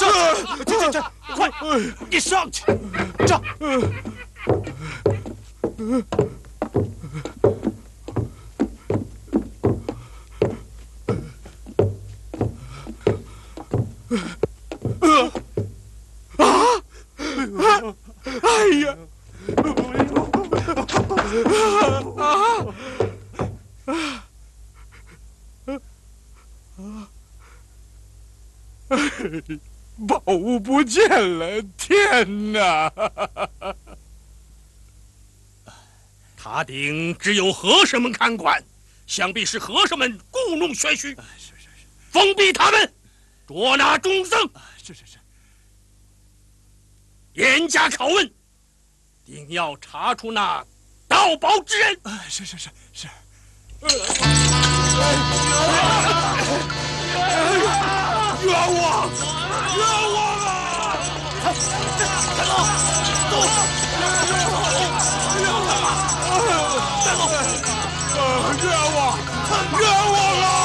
上去！这，快，你上去！上！ 哎呀！宝物不见了！天哪！ 塔顶只有和尚们看管，想必是和尚们故弄玄虚。是，封闭他们，捉拿众僧。 是。 严加拷问，定要查出那盗宝之人。 是。冤枉啊！ 带走，走！ 冤枉啊！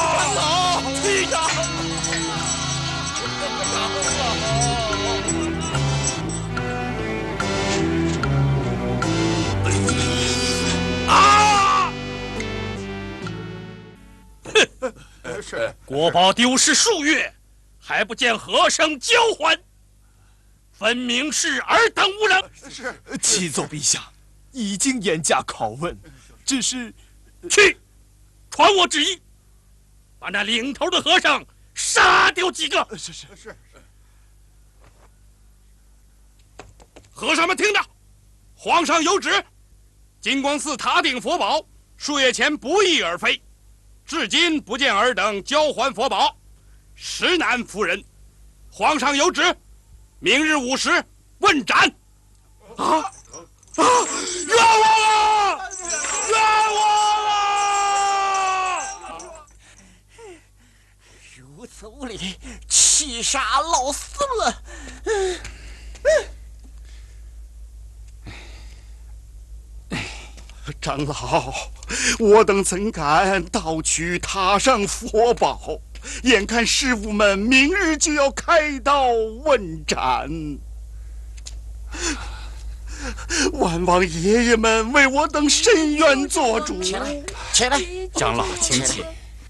是国宝丢失数月，还不见和尚交还，分明是尔等无能。 是，启奏陛下，已经严加拷问，只是去，传我旨意，把那领头的和尚杀掉几个。 是。 和尚们听着，皇上有旨，金光寺塔顶佛宝数月前不翼而飞，至今不见尔等交还佛宝，实难服人。皇上有旨，明日午时问斩。 冤枉啊！冤枉啊！ 如此无礼，气杀老僧了！ 长老，我等怎敢盗取塔上佛宝？眼看师傅们明日就要开刀问斩，万王爷爷们为我等伸冤做主。 起来！ 长老，请起。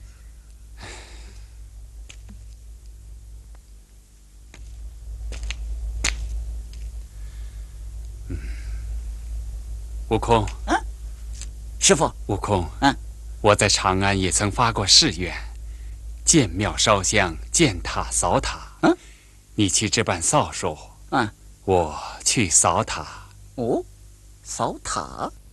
悟空。 师傅。 悟空。我在长安也曾发过誓愿，建庙烧香，建塔扫塔。你去置办扫帚。我去扫塔。 哦，扫塔。